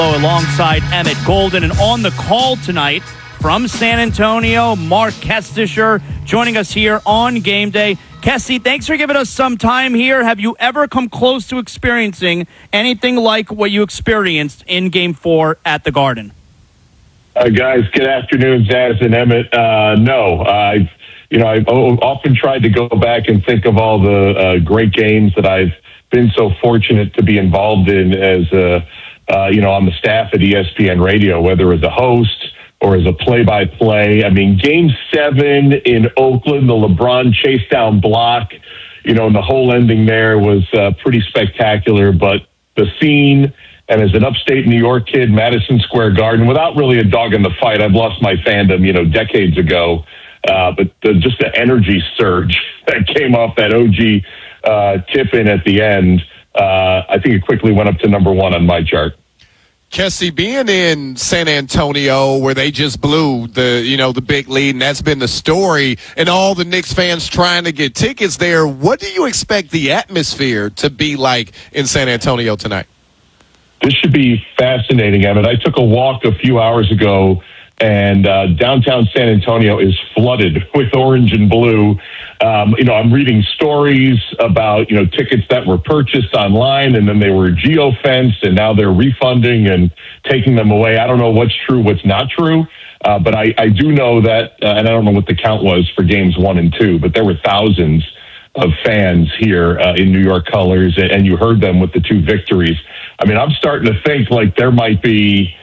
Alongside Emmett Golden, and on the call tonight from San Antonio, Mark Kestisher joining us here on Game Day. Kessie, thanks for giving us some time here. Have you ever come close to experiencing anything like what you experienced in Game 4 at the Garden? Guys, good afternoon, Zaz and Emmett. No, I've often tried to go back and think of all the great games that I've been so fortunate to be involved in as on the staff at ESPN Radio, whether as a host or as a play-by-play. I mean, Game 7 in Oakland, the LeBron chase down block, and the whole ending there was pretty spectacular. But the scene, and as an upstate New York kid, Madison Square Garden, without really a dog in the fight, I've lost my fandom, decades ago. But just the energy surge that came off that OG tip-in at the end, I think it quickly went up to number one on my chart. Kessie, being in San Antonio where they just blew the big lead, and that's been the story, and all the Knicks fans trying to get tickets there, what do you expect the atmosphere to be like in San Antonio tonight? This should be fascinating, Emmett. I took a walk a few hours ago, and downtown San Antonio is flooded with orange and blue. I'm reading stories about, tickets that were purchased online and then they were geo-fenced and now they're refunding and taking them away. I don't know what's true, what's not true. But I do know that, and I don't know what the count was for games 1 and 2, but there were thousands of fans here in New York colors, and you heard them with the 2 victories. I mean, I'm starting to think like there might be,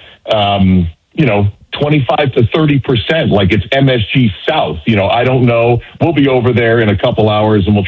25 to 30%, like it's MSG South. I don't know. We'll be over there in a couple hours and we'll